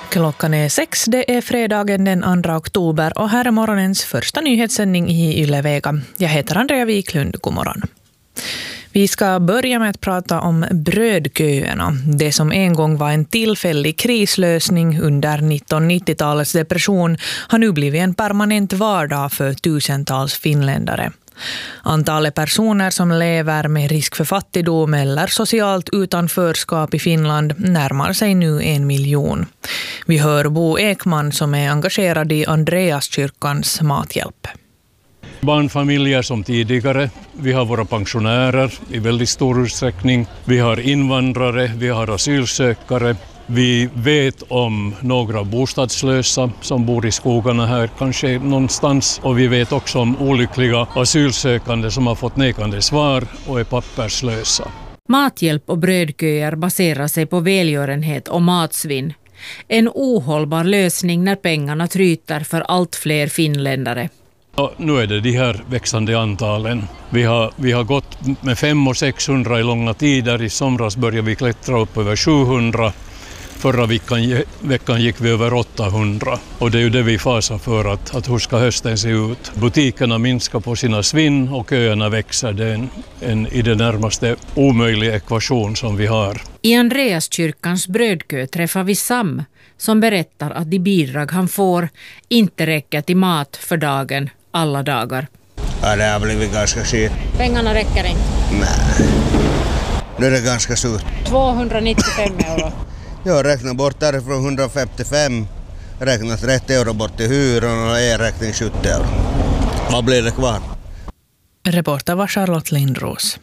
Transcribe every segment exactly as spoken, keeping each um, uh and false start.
Klockan är sex, det är fredagen den andra oktober och här är morgonens första nyhetssändning i Yle Vega. Jag heter Andrea Wiklund, god morgon. Vi ska börja med att prata om brödköerna. Det som en gång var en tillfällig krislösning under nittonhundranittiotalets depression har nu blivit en permanent vardag för tusentals finländare. Antalet personer som lever med risk för fattigdom eller socialt utanförskap i Finland närmar sig nu en miljon. Vi hör Bo Ekman som är engagerad i Andreaskyrkans mathjälp. Barnfamiljer som tidigare, vi har våra pensionärer i väldigt stor utsträckning, vi har invandrare, vi har asylsökare. Vi vet om några bostadslösa som bor i skogarna här, kanske någonstans. Och vi vet också om olyckliga asylsökande som har fått nekande svar och är papperslösa. Mathjälp och brödköer baserar sig på välgörenhet och matsvinn. En ohållbar lösning när pengarna tryter för allt fler finländare. Och nu är det de här växande antalen. Vi har, vi har gått med fem och sexhundra i långa tider. I somras började vi klättra upp över sjuhundra. Förra veckan, veckan gick vi över åttahundra och det är ju det vi fasar för att, att hur ska hösten se ut. Butikerna minskar på sina svinn och köerna växer. Det är en, en i det närmaste omöjlig ekvation som vi har. I Andreaskyrkans brödkö träffar vi Sam som berättar att de bidrag han får inte räcker till mat för dagen alla dagar. Ja, det har blivit ganska skit. Pengarna räcker inte? Nej, nu är det ganska surt. tvåhundranittiofem euro. Jag räknar bort därifrån hundrafemtiofem, räknar trettio euro bort till hyran och e-räkning sjuttio euro. Vad blir det kvar? Reporter var Charlotte Lindros.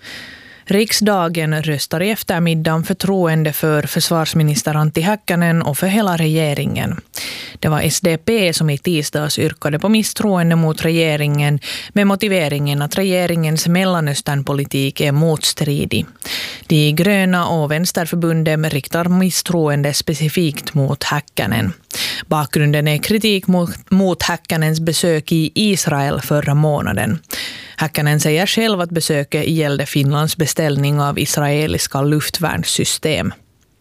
Riksdagen röstar i eftermiddagen förtroende för försvarsminister Antti Häkkänen och för hela regeringen. Det var S D P som i tisdags yrkade på misstroende mot regeringen med motiveringen att regeringens Mellanösternpolitik är motstridig. De gröna och vänsterförbunden riktar misstroende specifikt mot Häkkänen. Bakgrunden är kritik mot, mot Häkkänens besök i Israel förra månaden. Häkkänen säger själv att besöket gällde Finlands beställning av israeliska luftvärnssystem.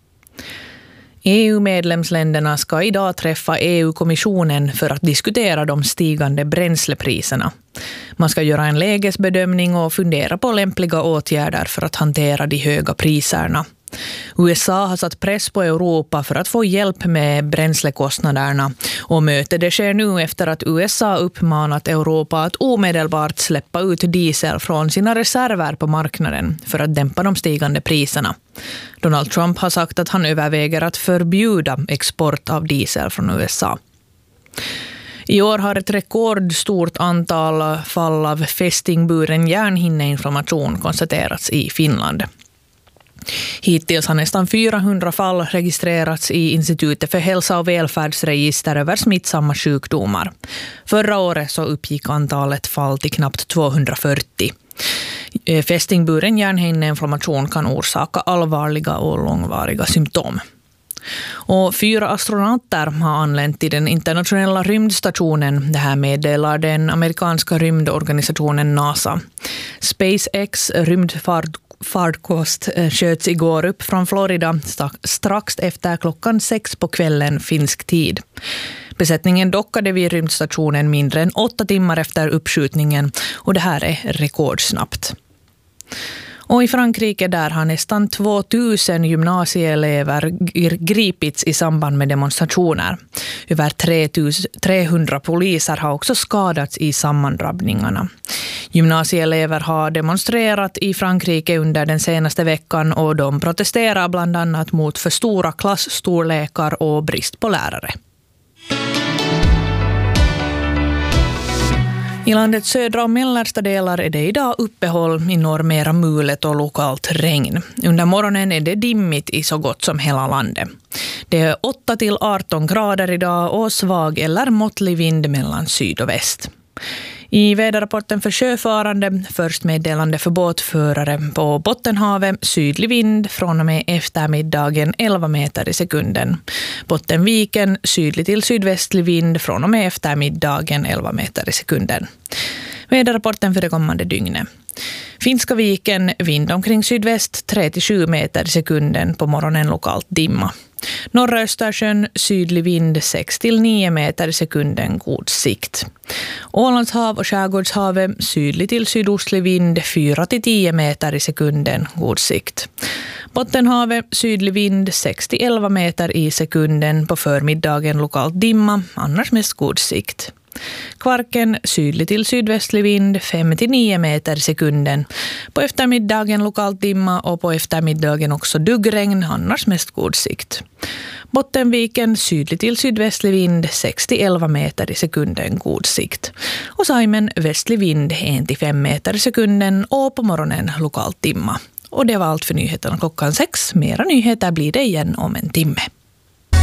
E U-medlemsländerna ska idag träffa E U-kommissionen för att diskutera de stigande bränslepriserna. Man ska göra en lägesbedömning och fundera på lämpliga åtgärder för att hantera de höga priserna. U S A har satt press på Europa för att få hjälp med bränslekostnaderna och mötet det sker nu efter att U S A uppmanat Europa att omedelbart släppa ut diesel från sina reserver på marknaden för att dämpa de stigande priserna. Donald Trump har sagt att han överväger att förbjuda export av diesel från U S A. I år har ett rekordstort antal fall av fästingburen hjärnhinneinflammation konstaterats i Finland. Hittills har nästan fyrahundra fall registrerats i Institutet för hälsa- och välfärdsregister över smittsamma sjukdomar. Förra året så uppgick antalet fall till knappt tvåhundrafyrtio. Fästingburen hjärnhinneinflammation kan orsaka allvarliga och långvariga symptom. Och fyra astronauter har anlänt till den internationella rymdstationen. Det här meddelar den amerikanska rymdorganisationen NASA. SpaceX rymdfart Farkost sköts igår upp från Florida strax efter klockan sex på kvällen finsk tid. Besättningen dockade vid rymdstationen mindre än åtta timmar efter uppskjutningen och det här är rekordsnabbt. Och i Frankrike där har nästan tvåtusen gymnasieelever gripits i samband med demonstrationer. Över trehundra poliser har också skadats i sammandrabbningarna. Gymnasieelever har demonstrerat i Frankrike under den senaste veckan och de protesterar bland annat mot för stora klassstorlekar och brist på lärare. I landets södra och mellersta delar är det idag uppehåll, i norr mera mulet och lokalt regn. Under morgonen är det dimmigt i så gott som hela landet. Det är åtta till arton grader idag och svag eller måttlig vind mellan syd och väst. I väderrapporten för sjöfarande, först meddelande för båtförare på Bottenhavet, sydlig vind från och med eftermiddagen elva meter i sekunden. Bottenviken, sydlig till sydvästlig vind från och med eftermiddagen elva meter i sekunden. Väderrapporten för det kommande dygnet. Finska viken, vind omkring sydväst tre till sju meter i sekunden, på morgonen lokalt dimma. Norra Östersjön, sydlig vind sex till nio meter i sekunden, god sikt. Ålandshav och Skärgårdshavet, sydlig till sydostlig vind fyra till tio meter i sekunden, god sikt. Bottenhavet, sydlig vind sex till elva meter i sekunden, på förmiddagen lokalt dimma, annars mest god sikt. Kvarken, sydlig till sydvästlig vind fem till nio meter i sekunden. På eftermiddagen lokalt dimma och på eftermiddagen också duggregn, annars mest god sikt. Bottenviken, sydlig till sydvästlig vind sex till elva meter i sekunden, god sikt. Och Saimen, västlig vind ett till fem meter i sekunden och på morgonen lokalt dimma. Och det var allt för nyheterna klockan sex. Mera nyheter blir det igen om en timme.